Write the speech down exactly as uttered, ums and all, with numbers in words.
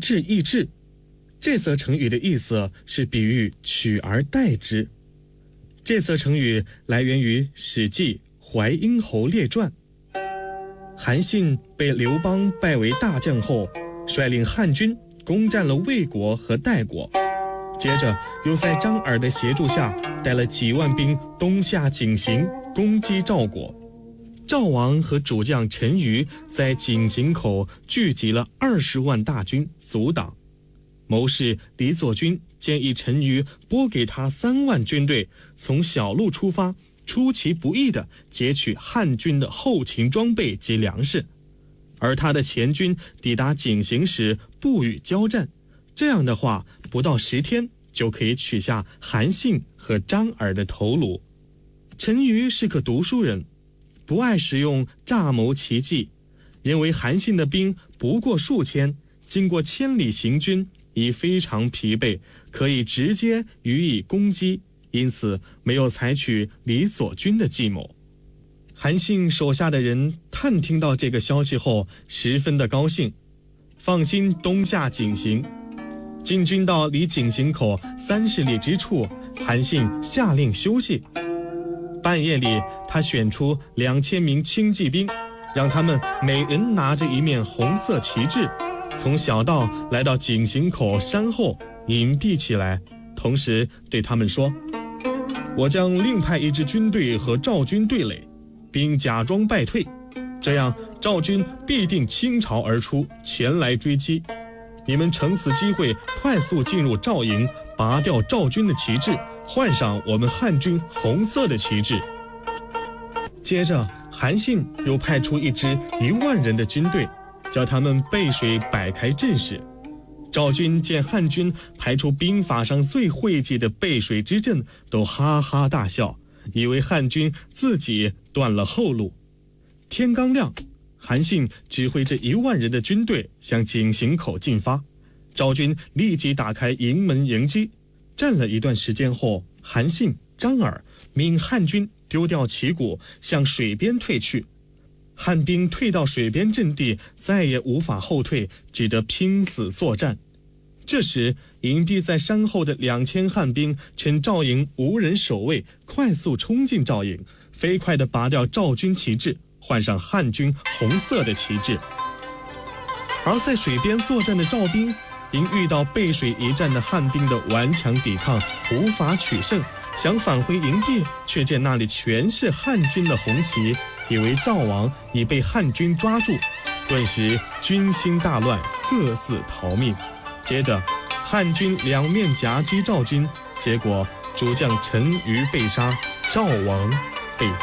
质易质。这则成语的意思是比喻取而代之。这则成语来源于《史记·淮阴侯列传》。韩信被刘邦拜为大将后，率领汉军攻占了魏国和代国，接着又在张耳的协助下带了几万兵东下井陉，攻击赵国。赵王和主将陈馀在井陉口聚集了二十万大军阻挡。谋士李左军建议陈馀拨给他三万军队，从小路出发，出其不意地截取汉军的后勤装备及粮食，而他的前军抵达井陉时不予交战。这样的话，不到十天就可以取下韩信和张耳的头颅。陈馀是个读书人，不爱使用诈谋奇计，认为韩信的兵不过数千，经过千里行军已非常疲惫，可以直接予以攻击，因此没有采取李左军的计谋。韩信手下的人探听到这个消息后，十分的高兴，放心东下井陉。进军到离井陉口三十里之处，韩信下令休息。半夜里，他选出两千名轻骑兵，让他们每人拿着一面红色旗帜，从小道来到井陉口山后隐蔽起来，同时对他们说：我将另派一支军队和赵军对垒，并假装败退，这样赵军必定倾巢而出，前来追击。你们乘此机会快速进入赵营，拔掉赵军的旗帜，换上我们汉军红色的旗帜。接着韩信又派出一支一万人的军队，叫他们背水摆开阵势。赵军见汉军排出兵法上最讳忌的背水之阵，都哈哈大笑，以为汉军自己断了后路。天刚亮，韩信指挥着一万人的军队向井陉口进发，赵军立即打开营门迎击。战了一段时间后，韩信、张耳命汉军丢掉旗鼓，向水边退去。汉兵退到水边阵地，再也无法后退，只得拼死作战。这时，隐蔽在山后的两千汉兵趁赵营无人守卫，快速冲进赵营，飞快地拔掉赵军旗帜，换上汉军红色的旗帜。而在水边作战的赵兵，因遇到背水一战的汉兵的顽强抵抗，无法取胜，想返回营地，却见那里全是汉军的红旗，以为赵王已被汉军抓住，顿时军心大乱，各自逃命。接着汉军两面夹击赵军，结果主将陈馀被杀，赵王被